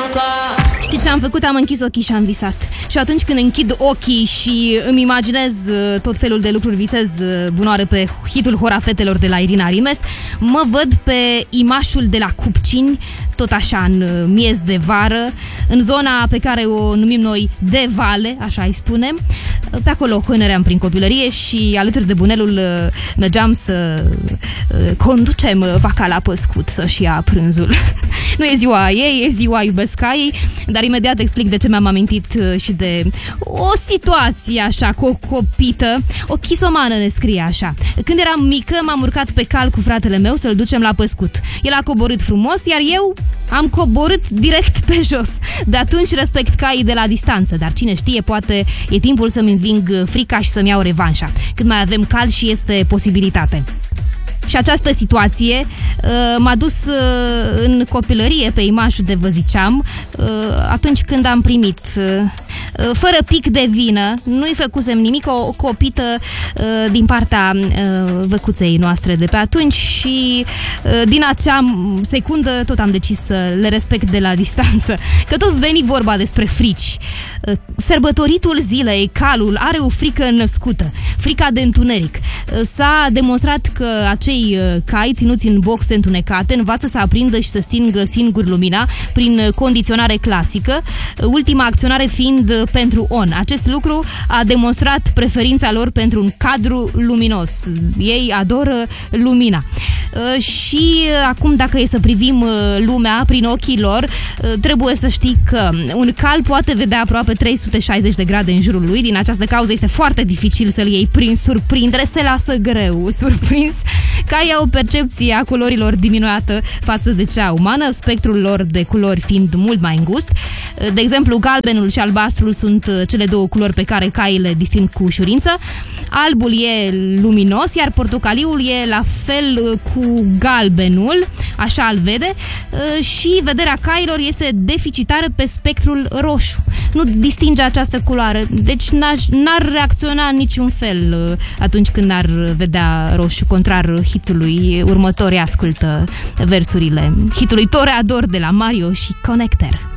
Știi ce am făcut? Am închis ochii și am visat. Și atunci când închid ochii și îmi imaginez tot felul de lucruri, visez bunoare pe hitul Hora Fetelor de la Irina Rimes, mă văd pe imașul de la Cupcini, tot așa în miez de vară, în zona pe care o numim noi de Vale, așa îi spunem. Pe acolo hănăream prin copilărie și alături de bunelul mergeam să conducem vaca la păscut să-și ia prânzul. Nu e ziua ei, e ziua iubescaiei, dar imediat explic de ce mi-am amintit și de o situație așa, cu o copită. O chisomană ne scrie așa: când eram mică, m-am urcat pe cal cu fratele meu să-l ducem la păscut. El a coborât frumos, iar eu am coborât direct pe jos. De atunci respect caii de la distanță, dar cine știe, poate e timpul să-mi înving frica și să-mi iau revanșa, când mai avem cal și este posibilitate. Și această situație m-a dus în copilărie pe imașul de vă ziceam, atunci când am primit, fără pic de vină, nu-i făcusem nimic, o copită din partea văcuței noastre de pe atunci și din acea secundă tot am decis să le respect de la distanță. Că tot veni vorba despre frici. Sărbătoritul zilei, calul, are o frică născută, frica de întuneric. S-a demonstrat că acei cai ținuți în boxe întunecate învață să aprindă și să stingă singuri lumina prin condiționare clasică, ultima acționare fiind pentru on. Acest lucru a demonstrat preferința lor pentru un cadru luminos. Ei adoră lumina. Și acum, dacă e să privim lumea prin ochii lor, trebuie să știi că un cal poate vedea aproape 360 de grade în jurul lui. Din această cauză este foarte dificil să-l iei prin surprindere, se lasă greu surprins. Caii au o percepție a culorilor diminuată față de cea umană, spectrul lor de culori fiind mult mai îngust. De exemplu, galbenul și albastrul sunt cele două culori pe care caii le disting cu ușurință. Albul e luminos, iar portocaliul e la fel cu galbenul, așa îl vede, și vederea cailor este deficitară pe spectrul roșu. Nu distinge această culoare, deci n-ar reacționa în niciun fel atunci când ar vedea roșu, contrar hitului următor. Ascultă versurile hitului Toreador de la Mario și Connector.